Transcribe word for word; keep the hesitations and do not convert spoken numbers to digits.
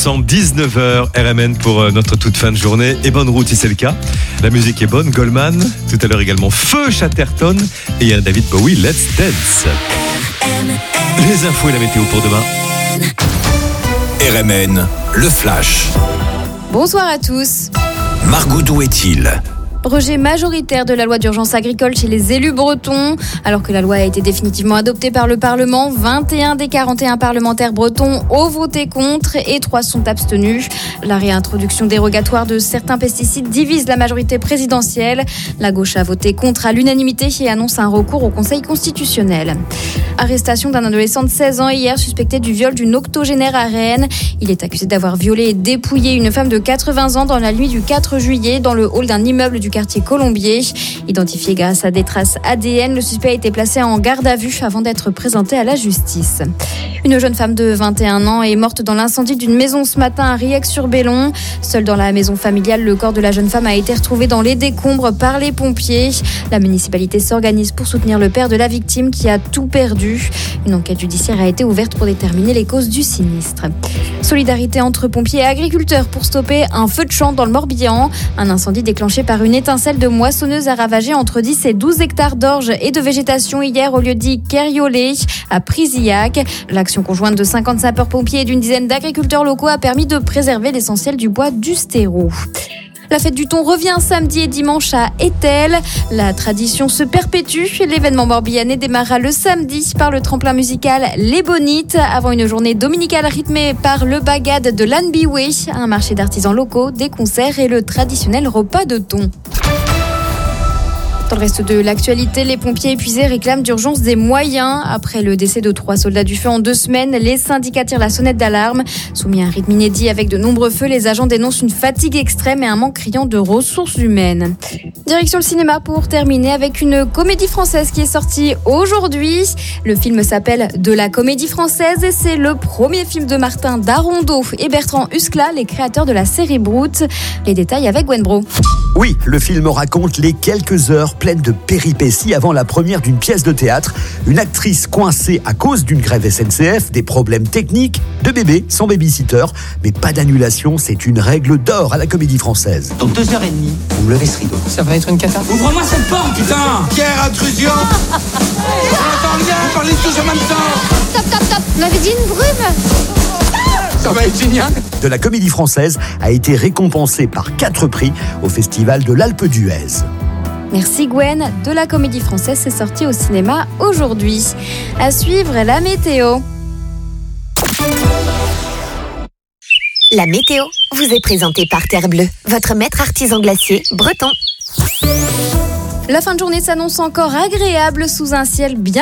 dix-neuf heures R M N pour notre toute fin de journée. Et bonne route si c'est le cas. La musique est bonne. Goldman, tout à l'heure également Feu Chatterton. Et il y a David Bowie, Let's Dance. Les infos et la météo pour demain. R M N, le flash. Bonsoir à tous. Margot, d'où est-il ? Rejet majoritaire de la loi d'urgence agricole chez les élus bretons. Alors que la loi a été définitivement adoptée par le Parlement, vingt et un des quarante et un parlementaires bretons ont voté contre et trois sont abstenus. La réintroduction dérogatoire de certains pesticides divise la majorité présidentielle. La gauche a voté contre à l'unanimité et annonce un recours au Conseil constitutionnel. Arrestation d'un adolescent de seize ans hier suspecté du viol d'une octogénaire à Rennes. Il est accusé d'avoir violé et dépouillé une femme de quatre-vingts ans dans la nuit du quatre juillet dans le hall d'un immeuble du quartier Colombier. Identifié grâce à des traces A D N, le suspect a été placé en garde à vue avant d'être présenté à la justice. Une jeune femme de vingt et un ans est morte dans l'incendie d'une maison ce matin à Riec-sur-Bellon. Seul dans la maison familiale, le corps de la jeune femme a été retrouvé dans les décombres par les pompiers. La municipalité s'organise pour soutenir le père de la victime qui a tout perdu. Une enquête judiciaire a été ouverte pour déterminer les causes du sinistre. Solidarité entre pompiers et agriculteurs pour stopper un feu de champ dans le Morbihan. Un incendie déclenché par une étincelle de moissonneuse a ravagé entre dix et douze hectares d'orge et de végétation hier au lieu-dit Kerriolé à Prizillac. L'action conjointe de cinquante sapeurs-pompiers et d'une dizaine d'agriculteurs locaux a permis de préserver l'essentiel du bois du Stéro. La fête du thon revient samedi et dimanche à Etel. La tradition se perpétue. L'événement morbihanais démarrera le samedi par le tremplin musical Les Bonites, avant une journée dominicale rythmée par le bagad de l'Anbiway, un marché d'artisans locaux, des concerts et le traditionnel repas de thon. Dans le reste de l'actualité, les pompiers épuisés réclament d'urgence des moyens. Après le décès de trois soldats du feu en deux semaines, les syndicats tirent la sonnette d'alarme. Soumis à un rythme inédit avec de nombreux feux, les agents dénoncent une fatigue extrême et un manque criant de ressources humaines. Direction le cinéma pour terminer avec une comédie française qui est sortie aujourd'hui. Le film s'appelle De la comédie française et c'est le premier film de Martin Darondeau et Bertrand Huskla, les créateurs de la série Brut. Les détails avec Gwen Bro. Oui, le film raconte les quelques heures pleines de péripéties avant la première d'une pièce de théâtre. Une actrice coincée à cause d'une grève S N C F, des problèmes techniques, de bébé sans babysitter. Mais pas d'annulation, c'est une règle d'or à la comédie française. Dans deux heures et demie, vous me levez ce rideau. Ça va être une cata. Ouvre-moi cette porte, putain. Pierre, intrusion. J'entends rien, vous parlez tous en même temps. Stop, stop, stop. Vous m'avez dit une brume. Ça va être génial. De la comédie française a été récompensée par quatre prix au Festival de l'Alpe d'Huez. Merci Gwen. De la comédie française, c'est sorti au cinéma aujourd'hui. À suivre la météo. La météo vous est présentée par Terre Bleue, votre maître artisan glacier breton. La fin de journée s'annonce encore agréable sous un ciel bien